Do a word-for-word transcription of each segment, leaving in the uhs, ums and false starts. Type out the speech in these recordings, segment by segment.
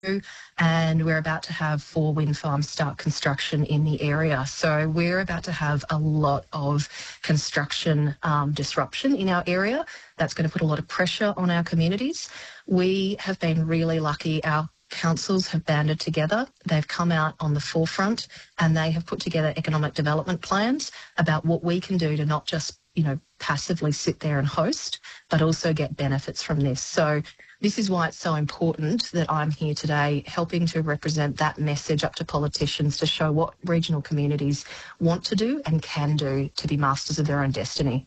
and we're about to have four wind farms start construction in the area. So we're about to have a lot of construction um, disruption in our area. That's going to put a lot of pressure on our communities. We have been really lucky. Our councils have banded together. They've come out on the forefront and they have put together economic development plans about what we can do to not just, you know, passively sit there and host, but also get benefits from this. So this is why it's so important that I'm here today helping to represent that message up to politicians to show what regional communities want to do and can do to be masters of their own destiny.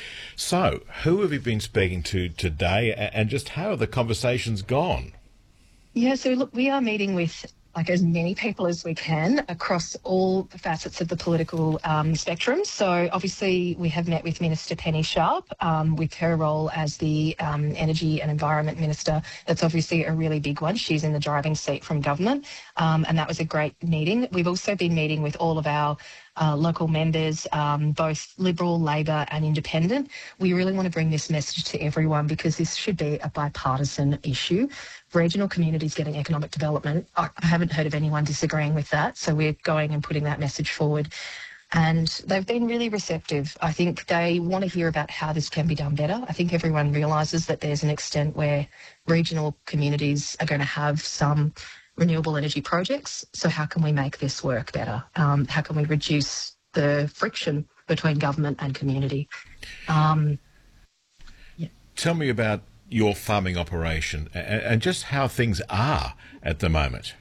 So, who have you been speaking to today and just how have the conversations gone? Yeah, so look, we are meeting with like as many people as we can across all facets of the political um, spectrum. So obviously we have met with Minister Penny Sharp um, with her role as the um, Energy and Environment Minister. That's obviously a really big one. She's in the driving seat from government um, and that was a great meeting. We've also been meeting with all of our Uh, local members, um, both Liberal, Labor and Independent. We really want to bring this message to everyone because this should be a bipartisan issue. Regional communities getting economic development, I, I haven't heard of anyone disagreeing with that, so we're going and putting that message forward. And they've been really receptive. I think they want to hear about how this can be done better. I think everyone realises that there's an extent where regional communities are going to have some renewable energy projects. So how can we make this work better? Um, how can we reduce the friction between government and community? Um, yeah. Tell me about your farming operation and, and just how things are at the moment.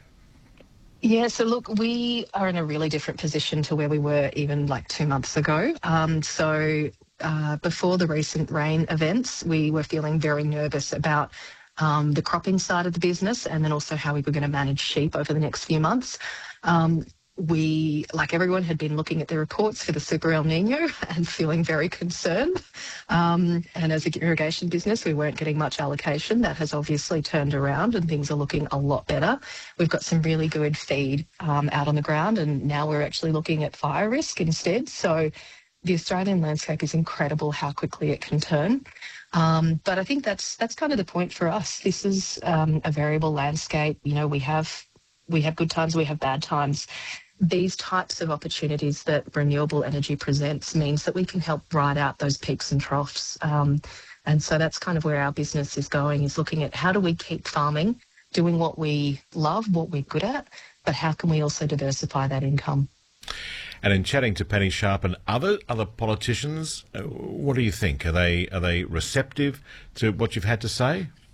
Yeah, so look, we are in a really different position to where we were even like two months ago. Um, so uh, before the recent rain events, we were feeling very nervous about Um, the cropping side of the business and then also how we were going to manage sheep over the next few months. Um, we, like everyone, had been looking at the reports for the Super El Nino and feeling very concerned. Um, and as an irrigation business, we weren't getting much allocation. That has obviously turned around and things are looking a lot better. We've got some really good feed um, out on the ground and now we're actually looking at fire risk instead. So the Australian landscape is incredible how quickly it can turn. Um, but I think that's that's kind of the point for us. This is um, a variable landscape. You know, we have we have good times, we have bad times. These types of opportunities that renewable energy presents means that we can help ride out those peaks and troughs. Um, and so that's kind of where our business is going, is looking at how do we keep farming, doing what we love, what we're good at, but how can we also diversify that income? And in chatting to Penny Sharp and other other politicians, uh, what do you think? Are they are they receptive to what you've had to say?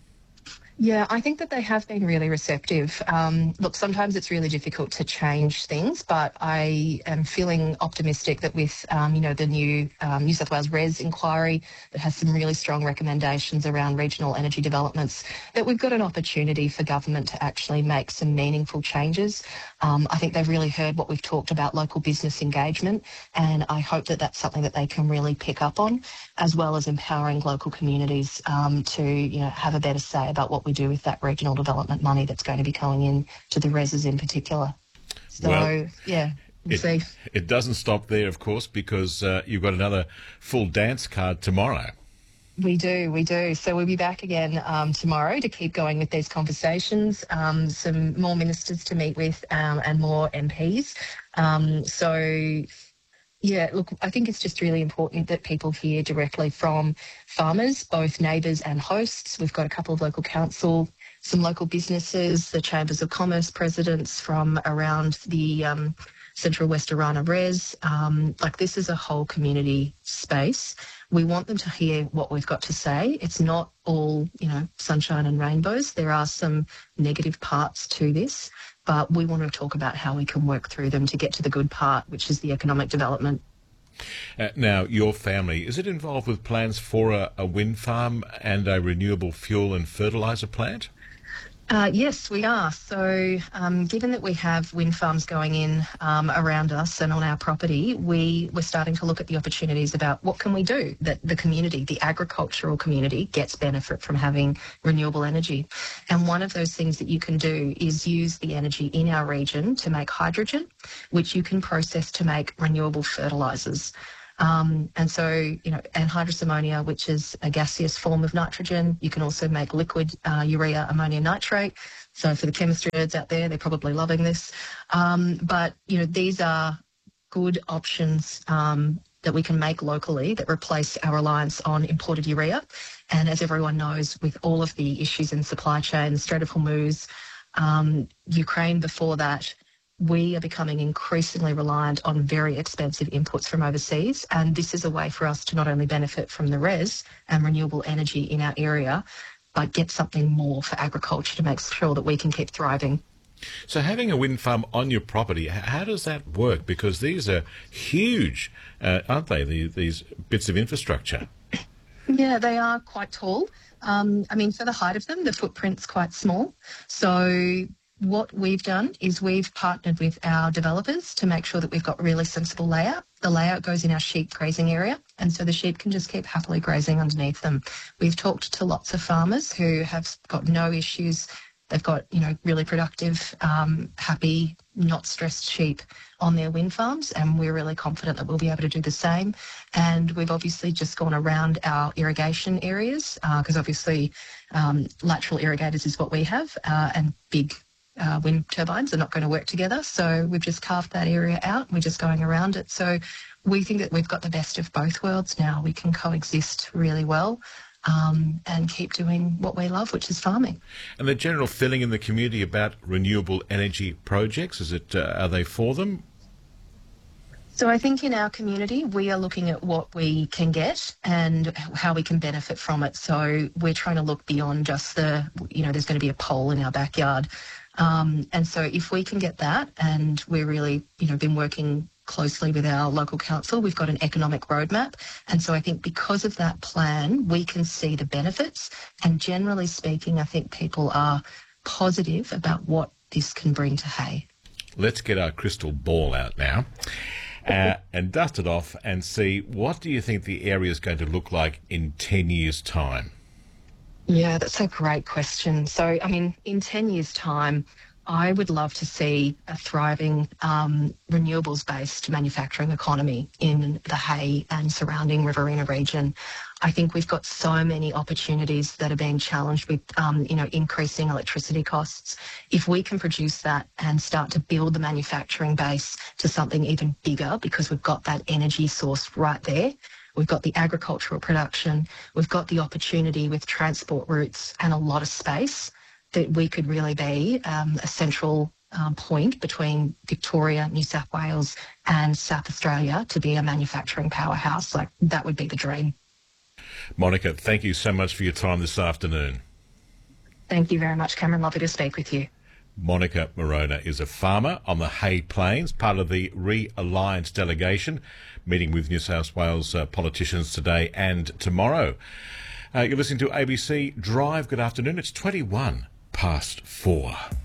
Yeah, I think that they have been really receptive. Um, look, sometimes it's really difficult to change things, but I am feeling optimistic that with, um, you know, the new um, New South Wales RES inquiry that has some really strong recommendations around regional energy developments, that we've got an opportunity for government to actually make some meaningful changes. Um, I think they've really heard what we've talked about, local business engagement, and I hope that that's something that they can really pick up on, as well as empowering local communities um, to, you know, have a better say about what we do with that regional development money that's going to be going in to the reses in particular. So, well, yeah, we'll it, see. It doesn't stop there, of course, because uh, you've got another full dance card tomorrow. We do, we do. So we'll be back again um, tomorrow to keep going with these conversations, um, some more ministers to meet with um, and more M Ps. Um, so... Yeah, look, I think it's just really important that people hear directly from farmers, both neighbours and hosts. We've got a couple of local council, some local businesses, the Chambers of Commerce presidents from around the um, Central West Orana Res. Um, like this is a whole community space. We want them to hear what we've got to say. It's not all, you know, sunshine and rainbows. There are some negative parts to this, but we want to talk about how we can work through them to get to the good part, which is the economic development. Uh, now, your family, is it involved with plans for a, a wind farm and a renewable fuel and fertiliser plant? Uh, yes, we are. So um, given that we have wind farms going in um, around us and on our property, we, we're starting to look at the opportunities about what can we do that the community, the agricultural community, gets benefit from having renewable energy. And one of those things that you can do is use the energy in our region to make hydrogen, which you can process to make renewable fertilisers. Um, and so, you know, anhydrous ammonia, which is a gaseous form of nitrogen. You can also make liquid uh, urea ammonium nitrate. So for the chemistry nerds out there, they're probably loving this. Um, but, you know, these are good options um, that we can make locally that replace our reliance on imported urea. And as everyone knows, with all of the issues in supply chain, the Strait of Hormuz, um, Ukraine before that, we are becoming increasingly reliant on very expensive inputs from overseas. And this is a way for us to not only benefit from the res and renewable energy in our area, but get something more for agriculture to make sure that we can keep thriving. So having a wind farm on your property, how does that work? Because these are huge, uh, aren't they, the, these bits of infrastructure? Yeah, they are quite tall. Um, I mean, for the height of them, the footprint's quite small. So what we've done is we've partnered with our developers to make sure that we've got really sensible layout. The layout goes in our sheep grazing area, and so the sheep can just keep happily grazing underneath them. We've talked to lots of farmers who have got no issues. They've got, you know, really productive, um, happy, not stressed sheep on their wind farms, and we're really confident that we'll be able to do the same. And we've obviously just gone around our irrigation areas because uh, obviously um, lateral irrigators is what we have, uh, and big uh, wind turbines are not going to work together. So we've just carved that area out. We're just going around it. So we think that we've got the best of both worlds now. We can coexist really well. Um, and keep doing what we love, which is farming. And the general feeling in the community about renewable energy projects, is it? Uh, are they for them? So I think in our community, we are looking at what we can get and how we can benefit from it. So we're trying to look beyond just the, you know, there's going to be a pole in our backyard. Um, and so if we can get that, and we're really, you know, been working closely with our local council, we've got an economic roadmap. And so I think because of that plan, we can see the benefits. And generally speaking, I think people are positive about what this can bring to Hay. Let's get our crystal ball out now uh, and dust it off and see, what do you think the area is going to look like in ten years' time? Yeah, that's a great question. So, I mean, in ten years' time, I would love to see a thriving um, renewables-based manufacturing economy in the Hay and surrounding Riverina region. I think we've got so many opportunities that are being challenged with, um, you know, increasing electricity costs. If we can produce that and start to build the manufacturing base to something even bigger, because we've got that energy source right there, we've got the agricultural production, we've got the opportunity with transport routes and a lot of space, that we could really be um, a central um, point between Victoria, New South Wales and South Australia to be a manufacturing powerhouse. Like, that would be the dream. Monica, thank you so much for your time this afternoon. Thank you very much, Cameron. Lovely to speak with you. Monica Moroney is a farmer on the Hay Plains, part of the Re-Alliance delegation, meeting with New South Wales uh, politicians today and tomorrow. Uh, you're listening to A B C Drive. Good afternoon. It's twenty-one past four.